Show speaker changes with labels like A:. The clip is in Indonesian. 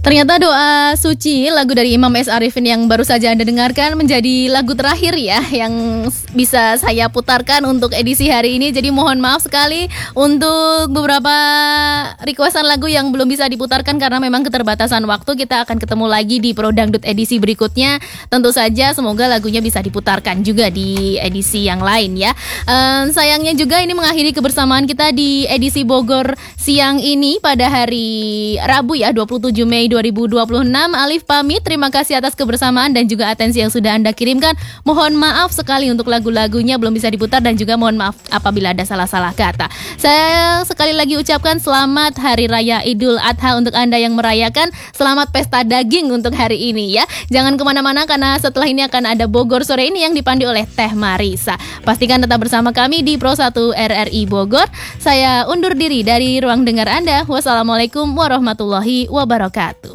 A: Ternyata doa suci lagu dari Imam S. Arifin yang baru saja Anda dengarkan menjadi lagu terakhir ya yang bisa saya putarkan untuk edisi hari ini. Jadi mohon maaf sekali untuk beberapa requestan lagu yang belum bisa diputarkan karena memang keterbatasan waktu. Kita akan ketemu lagi di Pro Dangdut edisi berikutnya. Tentu saja semoga lagunya bisa diputarkan juga di edisi yang lain ya. Sayangnya juga ini mengakhiri kebersamaan kita di edisi Bogor siang ini pada hari Rabu ya, 27 Mei 2026. Alif pamit, terima kasih atas kebersamaan dan juga atensi yang sudah Anda kirimkan. Mohon maaf sekali untuk lagu-lagunya belum bisa diputar dan juga mohon maaf apabila ada salah-salah kata. Saya sekali lagi ucapkan selamat Hari Raya Idul Adha untuk Anda yang merayakan. Selamat pesta daging untuk hari ini ya. Jangan kemana-mana karena setelah ini akan ada Bogor sore ini yang dipandu oleh Teh Marisa. Pastikan tetap bersama kami di Pro 1 RRI Bogor. Saya undur diri dari ruang dengar Anda. Wassalamualaikum warahmatullahi wabarakatuh.